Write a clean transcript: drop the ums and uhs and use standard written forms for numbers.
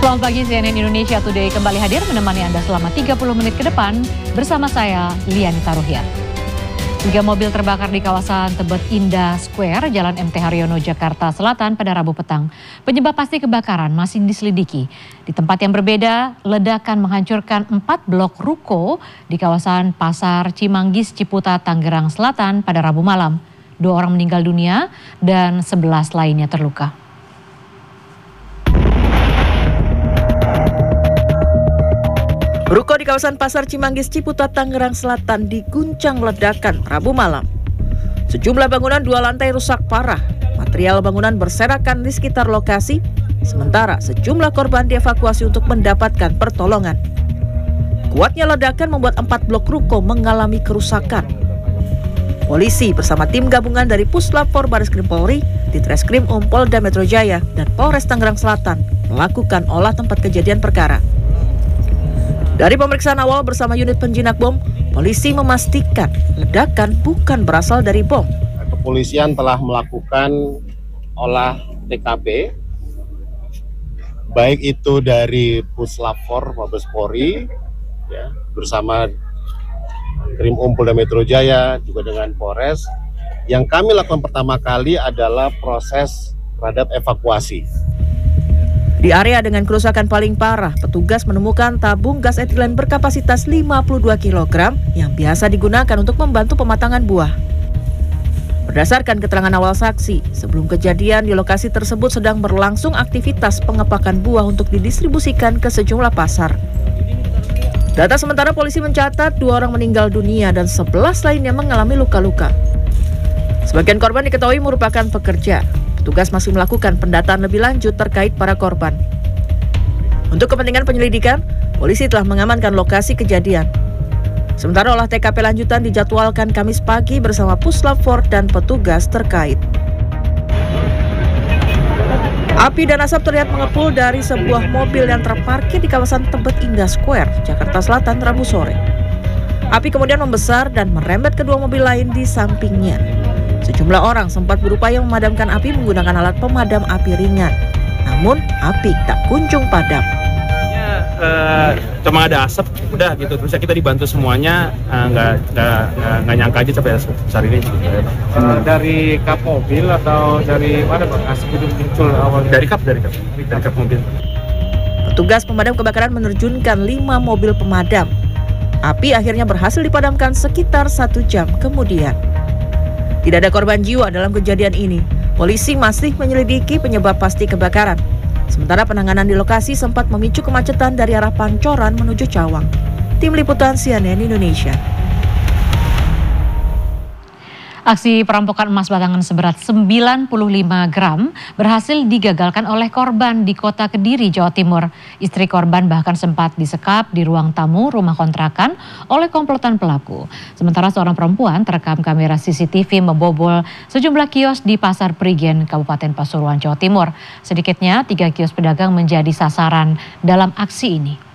Selamat pagi, CNN Indonesia Today kembali hadir menemani Anda selama 30 menit ke depan bersama saya, Lianita Ruhyat. 3 mobil terbakar di kawasan Tebet Indah Square, Jalan MT Haryono, Jakarta Selatan pada Rabu petang. Penyebab pasti kebakaran masih diselidiki. Di tempat yang berbeda, ledakan menghancurkan 4 blok ruko di kawasan Pasar Cimanggis, Ciputat, Tangerang Selatan pada Rabu malam. 2 orang meninggal dunia dan 11 lainnya terluka. Ruko di kawasan Pasar Cimanggis, Ciputat, Tangerang Selatan diguncang ledakan Rabu malam. Sejumlah bangunan 2 lantai rusak parah. Material bangunan berserakan di sekitar lokasi, sementara sejumlah korban dievakuasi untuk mendapatkan pertolongan. Kuatnya ledakan membuat 4 blok ruko mengalami kerusakan. Polisi bersama tim gabungan dari Puslap 4 Bareskrim Polri, Ditreskrim Polda Metro Jaya, dan Polres Tangerang Selatan melakukan olah tempat kejadian perkara. Dari pemeriksaan awal bersama unit penjinak bom, polisi memastikan ledakan bukan berasal dari bom. Kepolisian telah melakukan olah TKP, baik itu dari Puslap 4 Mabes Polri, ya, bersama Krim Polda Metro Jaya, juga dengan Polres. Yang kami lakukan pertama kali adalah proses terhadap evakuasi. Di area dengan kerusakan paling parah, petugas menemukan tabung gas etilen berkapasitas 52 kg yang biasa digunakan untuk membantu pematangan buah. Berdasarkan keterangan awal saksi, sebelum kejadian di lokasi tersebut sedang berlangsung aktivitas pengepakan buah untuk didistribusikan ke sejumlah pasar. Data sementara polisi mencatat 2 orang meninggal dunia dan 11 lainnya mengalami luka-luka. Sebagian korban diketahui merupakan pekerja. Petugas masih melakukan pendataan lebih lanjut terkait para korban. Untuk kepentingan penyelidikan, polisi telah mengamankan lokasi kejadian. Sementara olah TKP lanjutan dijadwalkan Kamis pagi bersama Puslap 4 dan petugas terkait. Api dan asap terlihat mengepul dari sebuah mobil yang terparkir di kawasan Tebet Indah Square, Jakarta Selatan, Rabu sore. Api kemudian membesar dan merembet kedua mobil lain di sampingnya. Sejumlah orang sempat berupaya memadamkan api menggunakan alat pemadam api ringan. Namun, api tak kunjung padam. Cuma ada asap, udah gitu. Terus kita dibantu semuanya, nggak nyangka aja sampai besar ini. Dari kap mobil atau dari mana Pak? Asap itu muncul awal Dari kap mobil. Petugas pemadam kebakaran menerjunkan 5 mobil pemadam. Api akhirnya berhasil dipadamkan sekitar 1 jam kemudian. Tidak ada korban jiwa dalam kejadian ini. Polisi masih menyelidiki penyebab pasti kebakaran. Sementara penanganan di lokasi sempat memicu kemacetan dari arah Pancoran menuju Cawang. Tim Liputan CNN Indonesia. Aksi perampokan emas batangan seberat 95 gram berhasil digagalkan oleh korban di Kota Kediri, Jawa Timur. Istri korban bahkan sempat disekap di ruang tamu rumah kontrakan oleh komplotan pelaku. Sementara seorang perempuan terekam kamera CCTV membobol sejumlah kios di Pasar Prigen, Kabupaten Pasuruan, Jawa Timur. Sedikitnya 3 kios pedagang menjadi sasaran dalam aksi ini.